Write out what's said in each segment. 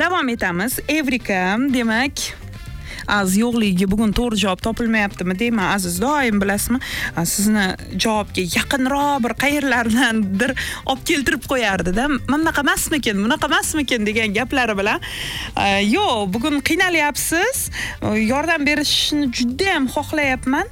davom etamiz. Evrika, demak, az yo'qligiga bugun to'g'ri javob topilmayaptimi deyman, aziz doim bilasizmi, sizni javobga yaqinroq bir qayerlardandir olib keltirib qo'yardi-da. Bunaqa emasmikin degan gaplari bilan. Yo'q, bugun qiynalyapsiz. Yordam berishni juda ham xohlayapman.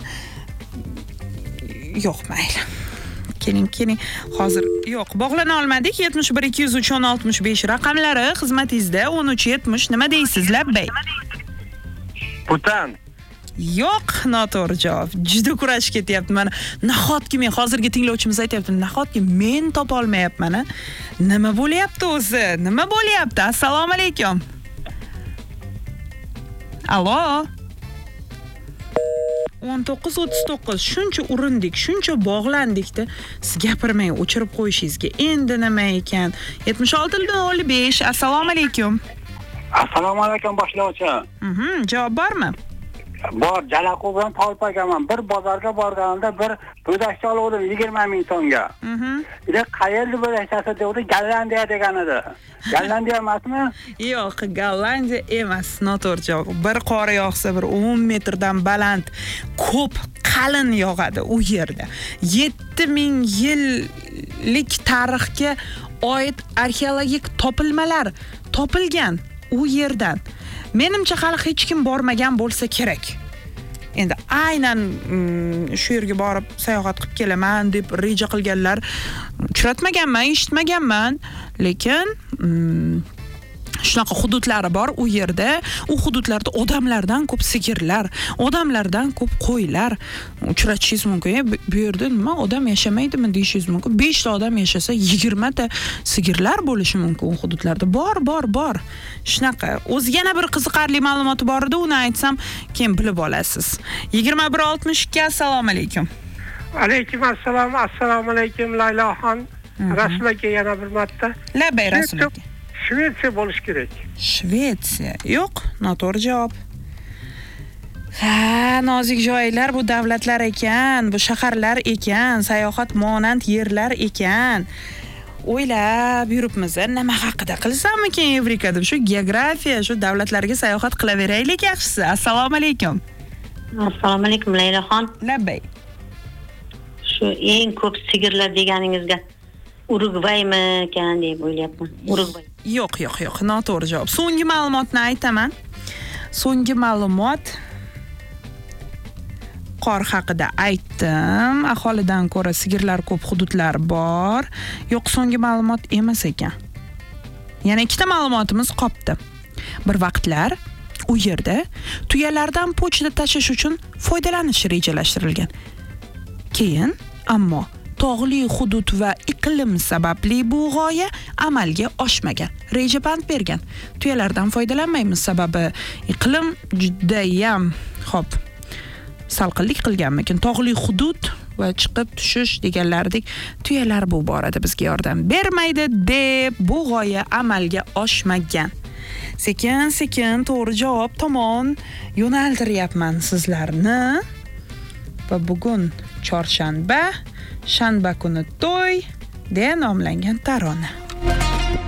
Yo'q, mayli. Keling. Hozir yo'q, bog'lana olmadik. 71 203 1065 raqamlari xizmatingizda. 1370 nima deysiz, labbay? Putan. Yo'q, noto'g'ri javob. Juda kurash ketyapti. Mana nahotki men hozirgi tinglovchimiz aytayapti, nahotki men topa olmayapman. Nima bo'lyapti o'zi? Nima bo'lyapti? Assalomu alaykum. Allo. 19:39 shuncha urindik, shuncha bog'landikda, siz gapirmay o'chirib qo'yishingizga endi nima ekan? 76:05 assalomu alaykum. Assalomu alaykum boshlovchi. Javob bormi? Bor, Jalaqov bilan Tolpagaman. Bir bozorga borganimda bir go'dakcha oldim 20 ming so'mga. Ila qayerda bo'laysiz dedi, Gollandiya degan edi. Gollandiya emasmi? Yo'q, Gollandiya emas, noto'g'ri javob. Bir qor yog'sa, bir 10 metrdan baland, ko'p, qalin yog'adi u yerda. 7000 yillik tarixga oid arxeologik topilmalar topilgan u yerdan. Menimcha hali hech kim bormagan bo'lsa kerak. Endi aynan shu yerga borib sayohat qilib kelaman deb reja qilganlar uchratmaganman, eshitmaganman, lekin shunaqa hududlari bor u yerda. U hududlarda odamlardan ko'p sigirlar, odamlardan ko'p qo'ylar uchratishingiz mumkin. Bu yerda nima odam yashamaydimi deyishingiz mumkin. 5 ta odam yashasa 20 ta sigirlar bo'lishi mumkin u hududlarda. Bor. Shunaqa. O'zi yana bir qiziqarli ma'lumoti bor edi, uni aytsam, keyin bilib olasiz. 21:62 assalomu alaykum. Alaykum assalom, assalomu alaykum Layloxon. Rasul aka yana bir marta. Labbay Rasul aka. Shvetsiya bo'lish kerak. Shvetsiya. Yo'q, noto'g'ri javob. Ha, nozik joylar bu davlatlar ekan, bu shaharlar ekan, sayohat monand yerlar ekan. O'ylab yuribmiz, nima haqida qilsammikin Evrika deb shu geografiya, shu davlatlarga sayohat qilaveraylik yaxshisi. Assalomu alaykum. Assalomu alaykum Layloxon. Labbay. Shu eng ko'p sigirlar deganingizga Urugvaymi ekan deb o'ylayapman. Urugvay. Yo'q, noto'g'ri javob. So'nggi ma'lumotni aytaman. So'nggi ma'lumot qor haqida aytdim. Aholidan ko'ra sigirlar ko'p hududlar bor. Yo'q, so'nggi ma'lumot emas ekan. Yana ikkita ma'lumotimiz qoldi. Bir vaqtlar u yerda tuyalardan pochta tashish uchun foydalanish rejalashtirilgan. Keyin ammo tog'li hudud va iqlim sababli bu g'oya amalga oshmagan. Reja band bergan. Tuyalardan foydalanmaymiz sababi iqlim juda ham salqinlik qilganmikin. Tog'li hudud va chiqib tushish deganlardek tuyalar bu borada bizga yordam bermaydi deb bu g'oya amalga oshmagan. Sekin to'g'ri javob tomon yo'naltiryapman sizlarni. Va bugun chorshanba, shanba kuni to'y deya nomlangan tarona.